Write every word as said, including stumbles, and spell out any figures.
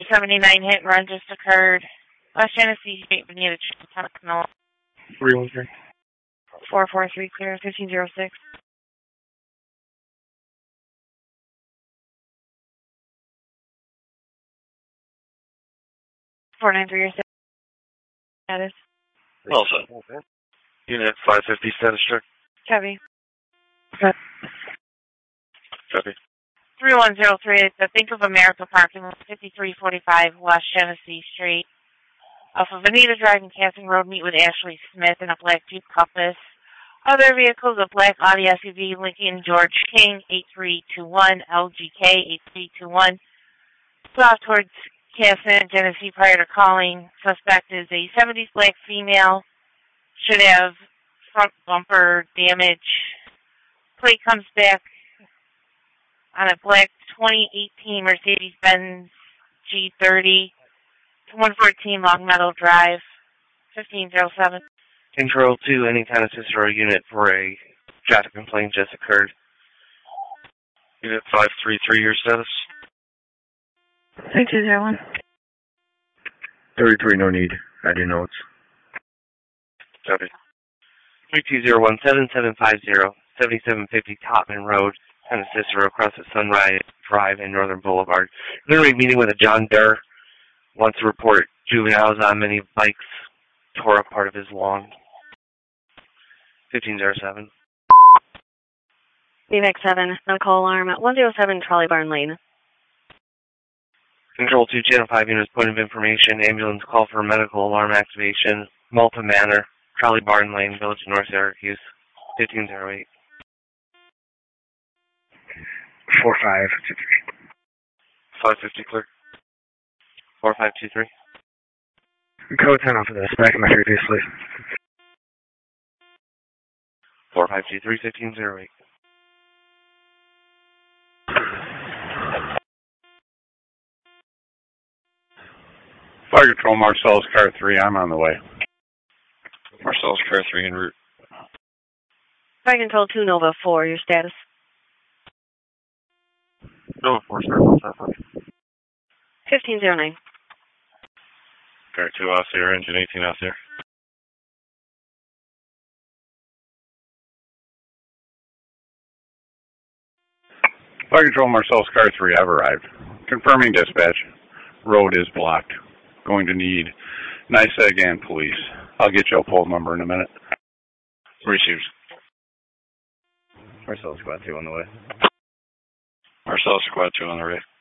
seventy-nine hit and run just occurred. West Genesee Street, Bonita, Canola. three one three. four four three clear, fifteen oh six. four nine three, your status. Well, sir. Unit five fifty, status check. Copy. Copy. three one zero three, the Bank of America parking lot, fifty-three forty-five West Genesee Street. Off of Bonita Drive and Casting Road, meet with Ashley Smith in a black Jeep Compass. Other vehicles, a black Audi S U V, Lincoln George King, eight three two one, L G K, eight three two one. South towards Casson, Genesee, prior to calling. Suspect is a seventies black female. Should have front bumper damage. Plate comes back on a black twenty eighteen Mercedes-Benz G thirty. one fourteen Long Meadow Drive, fifteen oh seven. Control two, any kind of Cicero unit for a traffic complaint just occurred. Unit five three three, your status. three two zero one. thirty-three, no need. I didn't know it's. Copy. three two zero one, seven seven five zero, seventy-seven fifty Topman Road, kind of Cicero, across the Sunrise Drive and Northern Boulevard. We're going to be meeting with a John Durr. Wants to report juveniles on many bikes tore up part of his lawn. fifteen oh seven. B M X seven, medical alarm at one oh seven Trolley Barn Lane. Control two, Channel five units, point of information, ambulance call for medical alarm activation, Malta Manor, Trolley Barn Lane, Village of North Syracuse, fifteen oh eight. four five two three. five fifty, clear. four five two three. Code ten off of this, back in my previously. four five two three, fifteen oh eight. Fire Control, Marcellus, car three, I'm on the way. Marcellus, car three en route. Fire Control two, Nova four, your status. Nova four, sir, what's that for? fifteen oh nine. Car two off there, engine eighteen off there. Fire Control, Marcellus, car three, I've arrived. Confirming dispatch. Road is blocked. Going to need NYSEG and police. I'll get you a poll number in a minute. Received. Marcellus, squad two on the way. Marcellus, squad two on the way.